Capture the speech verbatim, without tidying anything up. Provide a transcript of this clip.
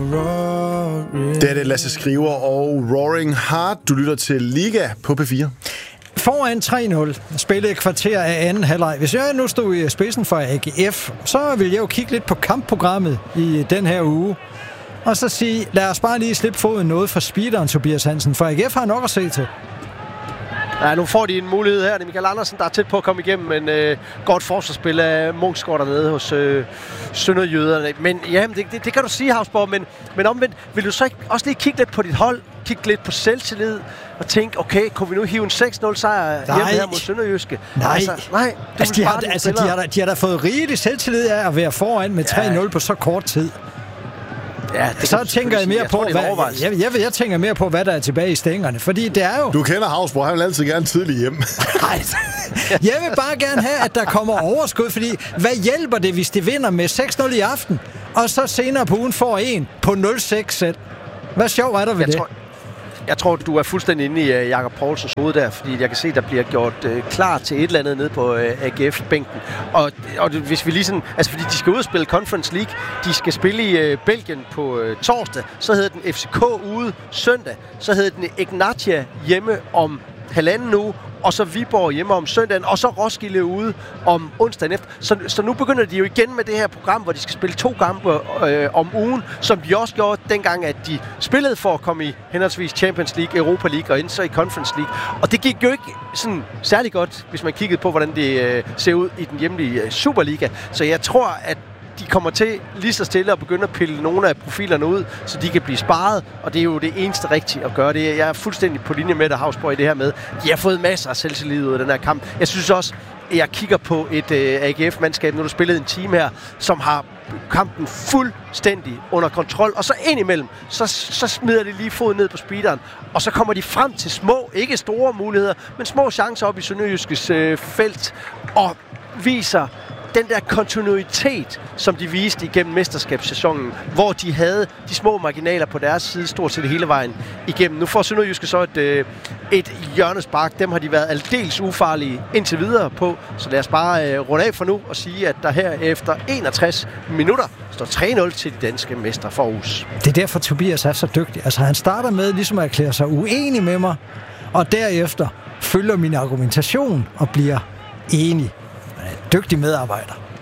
roaring. Det er det Lasse Skriver og Roaring Heart. Du lytter til Liga på P fire. Foran tre nul, spillede et kvarter af anden halvleg. Hvis jeg nu stod i spidsen for A G F, så ville jeg jo kigge lidt på kampprogrammet i den her uge. Og så sige, lad os bare lige slippe foden noget for speederen, Tobias Hansen, for A G F har nok at se til. Ja, nu får de en mulighed her. Det er Michael Andersen, der er tæt på at komme igennem, men øh, godt forsvarsspil af Munksgaard dernede hos øh, Sønderjyderne. Men ja, det, det, det kan du sige, Havsborg, men, men omvendt, vil du så ikke også lige kigge lidt på dit hold, kigge lidt på selvtillid og tænke, okay, kunne vi nu hive en seks nul sejr hjemme her mod Sønderjyske? Nej, altså, nej altså, de, har, altså de, har, de har da fået rigelig selvtillid af at være foran med tre nul ja. på så kort tid. Ja, det så tænker jeg mere jeg på, tror, hvad, jeg, jeg, jeg tænker mere på, hvad der er tilbage i stængerne, fordi det er jo... Du kender Havsborg, han vil altid gerne tidligt hjem. Nej, jeg vil bare gerne have, at der kommer overskud, fordi hvad hjælper det, hvis de vinder med seks nul i aften, og så senere på ugen får en på nul seks selv? Hvad sjov er der ved jeg det? Tror, jeg tror, du er fuldstændig inde i uh, Jakob Poulsens hoved der, fordi jeg kan se, der bliver gjort uh, klar til et eller andet nede på uh, A G F-bænken. Og, og hvis vi lige sådan... Altså, fordi de skal ud og spille Conference League, de skal spille i uh, Belgien på uh, torsdag, så hedder den F C K ude søndag, så hedder den Ignatia hjemme om halvanden uge, og så Viborg hjemme om søndagen, og så Roskilde ude om onsdagen efter. Så, så nu begynder de jo igen med det her program, hvor de skal spille to kampe øh, om ugen, som de også gjorde dengang, at de spillede for at komme i henholdsvis Champions League, Europa League og så i Conference League. Og det gik jo ikke sådan særlig godt, hvis man kiggede på, hvordan det øh, ser ud i den hjemlige øh, Superliga. Så jeg tror, at de kommer til lige så stille at begynde at pille nogle af profilerne ud, så de kan blive sparet, og det er jo det eneste rigtige at gøre. Det jeg er fuldstændig på linje med dig, Havsborg, i det her med. De har fået masser af selvtillid ud af den her kamp. Jeg synes også, at jeg kigger på et uh, A G F-mandskab, når du spillede en team her, som har kampen fuldstændig under kontrol, og så indimellem, så, så smider de lige foden ned på speederen, og så kommer de frem til små, ikke store muligheder, men små chancer op i Sønderjyskes uh, felt, og viser den der kontinuitet, som de viste igennem mesterskabssæsonen, hvor de havde de små marginaler på deres side stort set hele vejen igennem. Nu får Sønderjyske så et, øh, et hjørnespark. Dem har de været aldeles ufarlige indtil videre på. Så lad os bare øh, runde af for nu og sige, at der her efter enogtres minutter står tre nul til de danske mestre for Aarhus. Det er derfor, Tobias er så dygtig. Altså, han starter med ligesom at erklære sig uenig med mig, og derefter følger min argumentation og bliver enig. Dygtig medarbejder.